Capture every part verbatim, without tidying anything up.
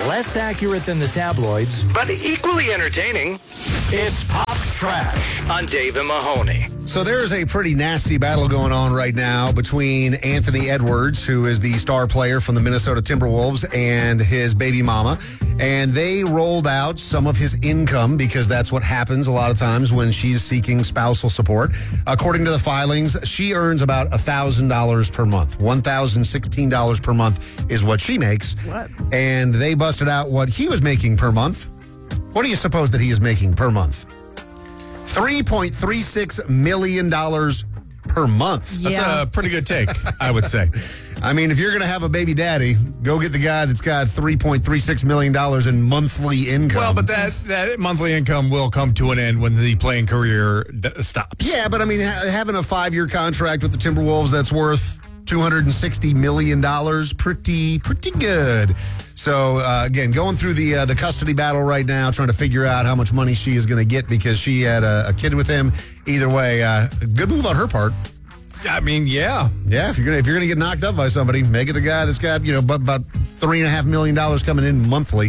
Less accurate than the tabloids, but equally entertaining. It's Pop Trash on Dave and Mahoney. So there is a pretty nasty battle going on right now between Anthony Edwards, who is the star player from the Minnesota Timberwolves, and his baby mama. And they rolled out some of his income because that's what happens a lot of times when she's seeking spousal support. According to the filings, she earns about one thousand dollars per month. one thousand sixteen dollars per month is what she makes. What? And they busted out what he was making per month. What do you suppose that he is making per month? three point three six million dollars per month. Yeah. That's a pretty good take, I would say. I mean, if you're going to have a baby daddy, go get the guy that's got three point three six million dollars in monthly income. Well, but that, that monthly income will come to an end when the playing career d- stops. Yeah, but I mean, ha- having a five-year contract with the Timberwolves that's worth two hundred sixty million dollars, pretty, pretty good. So, uh, again, going through the uh, the custody battle right now, trying to figure out how much money she is going to get because she had a, a kid with him. Either way, uh, good move on her part. I mean, yeah. Yeah, if you're gonna if you're gonna get knocked up by somebody, make it the guy that's got, you know, about, about three and a half million dollars coming in monthly.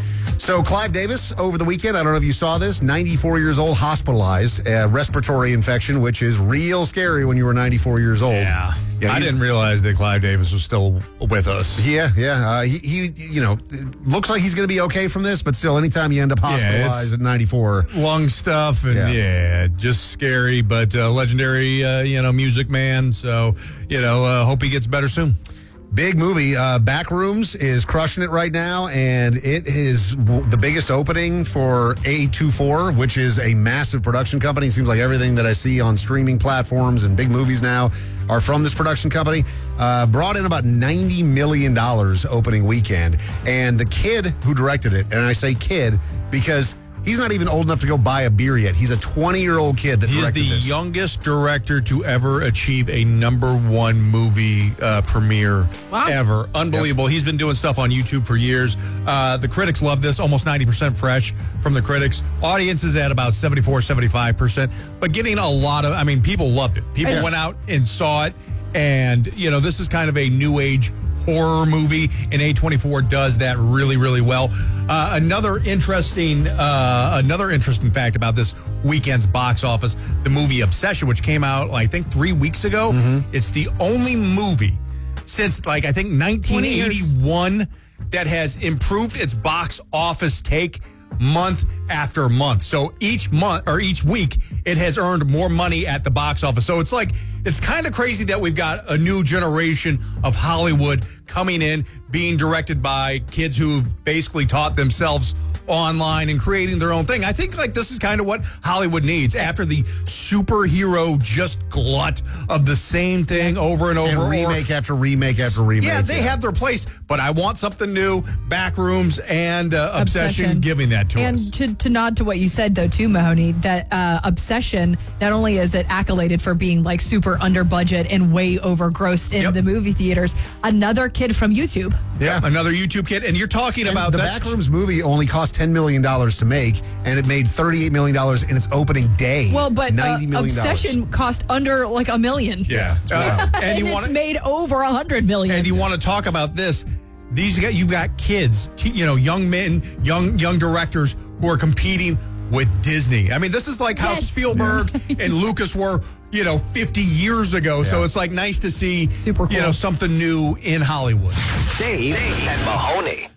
So Clive Davis over the weekend, I don't know if you saw this, ninety-four years old, hospitalized, a respiratory infection, which is real scary when you were ninety-four years old. Yeah. Yeah, I he's- didn't realize that Clive Davis was still with us. Yeah, yeah. Uh, he, he, you know, it looks like he's going to be okay from this, but still, anytime you end up hospitalized it's- at ninety-four. Lung stuff, and Yeah. yeah, just scary, but uh, legendary, uh, you know, music man. So, you know, uh, hope he gets better soon. Big movie. Uh, Backrooms is crushing it right now, and it is w- the biggest opening for A twenty-four, which is a massive production company. It seems like everything that I see on streaming platforms and big movies now are from this production company. Uh, brought in about ninety million dollars opening weekend. And the kid who directed it, and I say kid because he's not even old enough to go buy a beer yet. He's a twenty-year-old kid that He is directed the this. youngest director to ever achieve a number one movie uh, premiere Wow. ever. Unbelievable. He's been doing stuff on YouTube for years. Uh, the critics love this, almost ninety percent fresh from the critics. Audience is at about seventy-four, seventy-five percent, but getting a lot of, I mean, people loved it. People Yeah. went out and saw it, and, you know, this is kind of a new age horror movie, and A twenty-four does that really, really well. Uh, another interesting, uh, another interesting fact about this weekend's box office: the movie Obsession, which came out, I think, three weeks ago. Mm-hmm. It's the only movie since, like, I think nineteen eighty-one that has improved its box office take month after month. So each month or each week, it has earned more money at the box office. So it's like, it's kind of crazy that we've got a new generation of Hollywood coming in, being directed by kids who've basically taught themselves online and creating their own thing. I think like this is kind of what Hollywood needs after the superhero just glut of the same thing over and over. And or- remake after remake after remake. yeah, they have their place, but I want something new. Backrooms and uh, Obsession, Obsession. giving that to And us. to, to nod to what you said, though, too, Mahoney, that uh, Obsession, not only is it accoladed for being like super under budget and way overgrossed in Yep. the movie theaters, another kid from YouTube. Yeah. Another YouTube kid, and you're talking And about the that's- Backrooms movie only cost ten million dollars to make, and it made thirty-eight million dollars in its opening day. Well, but uh, ninety million dollars. Obsession cost under like a million. Yeah, Uh, and, and you it's want to made over a hundred million. and you want to talk about this. These got you've got kids, t- you know, young men, young young directors who are competing with Disney. I mean, this is like how Yes. Spielberg and Lucas were, you know, fifty years ago. So Yeah. it's like nice to see, Super you cool. know, something new in Hollywood. Dave and Mahoney.